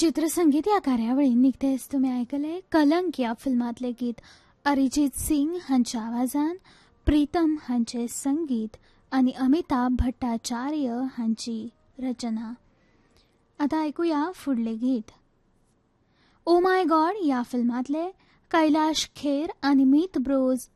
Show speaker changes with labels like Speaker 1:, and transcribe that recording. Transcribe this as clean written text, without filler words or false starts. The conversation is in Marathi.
Speaker 1: चित्रसंगीत या कार्यावळीत निकतेच तुम्ही ऐकले कलंक या फिल्मातले गीत अरिजित सिंग हांच्या आवाजान, प्रीतम हांचे संगीत आणि अमिताभ भट्टाचार्य हांची रचना. आता ऐकूया फुडले गीत. ओ माय गॉड या फिल्मातले कैलाश खेर आणि मीत ब्रोज